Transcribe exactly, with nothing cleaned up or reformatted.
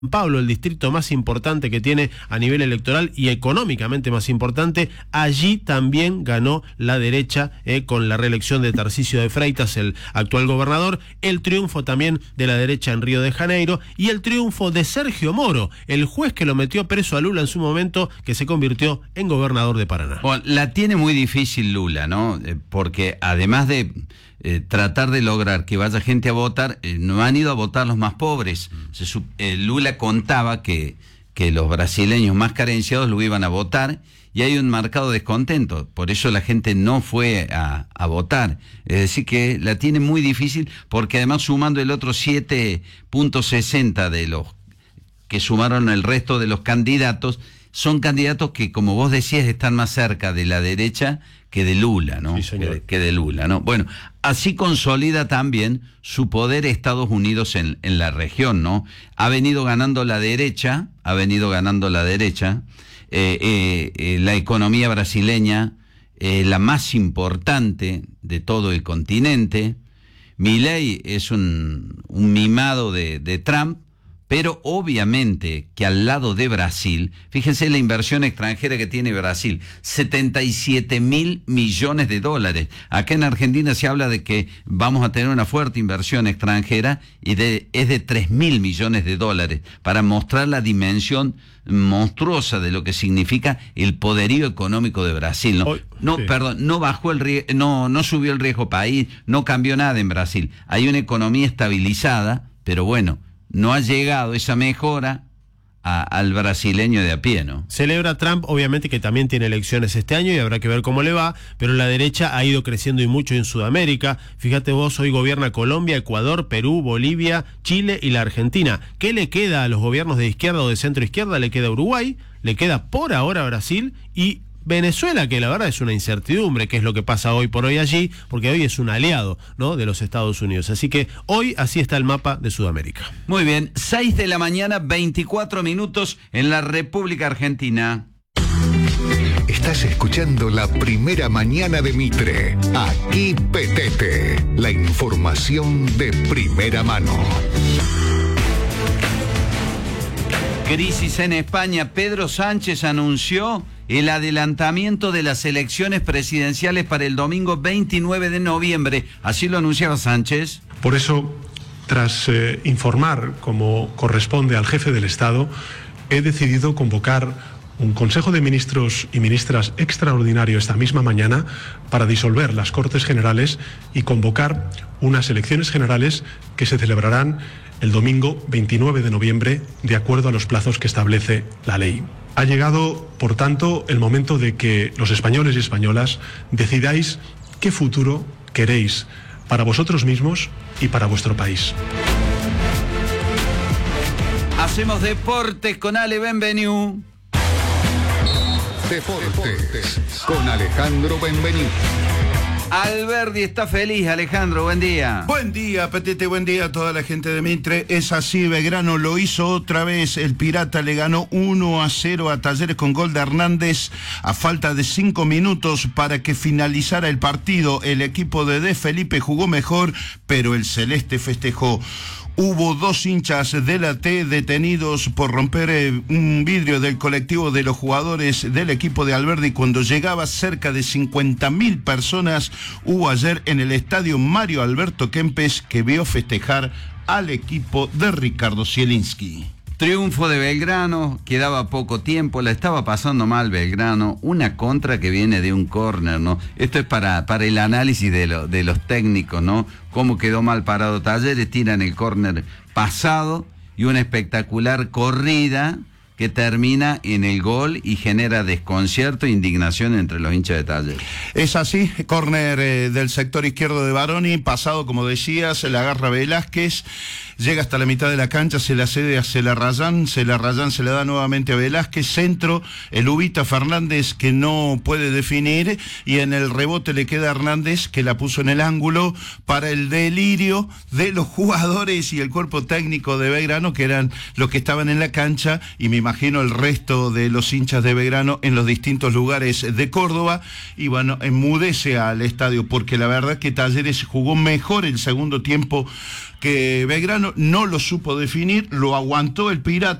Pablo, el distrito más importante que tiene a nivel electoral y económicamente más importante, allí también ganó la derecha eh, con la reelección de Tarcisio de Freitas, el actual gobernador, el triunfo también de la derecha en Río de Janeiro y el triunfo de Sergio Moro, el juez que lo metió preso a Lula en su momento, que se convirtió en gobernador de Paraná. Bueno, la tiene muy difícil Lula, ¿no? Eh, porque además de Eh, tratar de lograr que vaya gente a votar, eh, no han ido a votar los más pobres. Se, eh, Lula contaba que, que los brasileños más carenciados lo iban a votar y hay un marcado descontento, por eso la gente no fue a, a votar. Es decir que la tiene muy difícil, porque además sumando el otro siete punto sesenta de los que sumaron el resto de los candidatos, son candidatos que, como vos decías, están más cerca de la derecha que de Lula, ¿no? Sí, señor. Que, que de Lula, ¿no? Bueno, así consolida también su poder Estados Unidos en, en la región, ¿no? Ha venido ganando la derecha, ha venido ganando la derecha, eh, eh, eh, la economía brasileña, eh, la más importante de todo el continente. Milei es un, un mimado de, de Trump, pero obviamente que al lado de Brasil, fíjense la inversión extranjera que tiene Brasil, setenta y siete mil millones de dólares. Acá en Argentina se habla de que vamos a tener una fuerte inversión extranjera y de, es de tres mil millones de dólares, para mostrar la dimensión monstruosa de lo que significa el poderío económico de Brasil, ¿no? Hoy, no, sí. perdón, no bajó el riesgo, no, no subió el riesgo país, no cambió nada en Brasil. Hay una economía estabilizada, pero bueno, no ha llegado esa mejora a, al brasileño de a pie, ¿no? Celebra Trump, obviamente, que también tiene elecciones este año y habrá que ver cómo le va, pero la derecha ha ido creciendo y mucho en Sudamérica. Fíjate vos, hoy gobierna Colombia, Ecuador, Perú, Bolivia, Chile y la Argentina. ¿Qué le queda a los gobiernos de izquierda o de centro izquierda? Le queda Uruguay, le queda por ahora Brasil y Venezuela, que la verdad es una incertidumbre qué es lo que pasa hoy por hoy allí, porque hoy es un aliado, ¿no?, de los Estados Unidos. Así que hoy así está el mapa de Sudamérica. Muy bien, seis de la mañana, veinticuatro minutos en la República Argentina. Estás escuchando La Primera Mañana de Mitre. Aquí Petete, la información de primera mano. Crisis en España. Pedro Sánchez anunció el adelantamiento de las elecciones presidenciales para el domingo veintinueve de noviembre. Así lo anunciaba Sánchez. Por eso, tras eh, informar como corresponde al jefe del Estado, he decidido convocar un Consejo de Ministros y Ministras extraordinario esta misma mañana para disolver las Cortes Generales y convocar unas elecciones generales que se celebrarán el domingo veintinueve de noviembre, de acuerdo a los plazos que establece la ley. Ha llegado, por tanto, el momento de que los españoles y españolas decidáis qué futuro queréis para vosotros mismos y para vuestro país. Hacemos deportes con Ale Benvenu. Deportes con Alejandro Benvenu. Alberdi está feliz. Alejandro, buen día. Buen día, Petete, buen día a toda la gente de Mitre. Es así, Belgrano lo hizo otra vez. El Pirata le ganó uno a cero a Talleres con gol de Hernández a falta de cinco minutos para que finalizara el partido. El equipo de De Felipe jugó mejor, pero el Celeste festejó. Hubo dos hinchas de la T detenidos por romper eh, un vidrio del colectivo de los jugadores del equipo de Alberdi cuando llegaba cerca de cincuenta mil personas. Hubo ayer en el estadio Mario Alberto Kempes, que vio festejar al equipo de Ricardo Zielinski. Triunfo de Belgrano, quedaba poco tiempo, la estaba pasando mal Belgrano, una contra que viene de un córner, ¿no? Esto es para, para el análisis de, lo, de los técnicos, ¿no? Cómo quedó mal parado Talleres, tiran el córner pasado y una espectacular corrida que termina en el gol y genera desconcierto e indignación entre los hinchas de Talleres. Es así, córner eh, del sector izquierdo de Baroni, pasado, como decías, se la agarra Velázquez, llega hasta la mitad de la cancha, se la cede a Celarrayán, Celarrayán se la da nuevamente a Velázquez, centro, el Ubita Fernández que no puede definir, y en el rebote le queda Hernández, que la puso en el ángulo, para el delirio de los jugadores y el cuerpo técnico de Belgrano, que eran los que estaban en la cancha, y me imagino el resto de los hinchas de Belgrano en los distintos lugares de Córdoba, y bueno, enmudece al estadio, porque la verdad que Talleres jugó mejor el segundo tiempo que Belgrano no lo supo definir, lo aguantó el Pirata.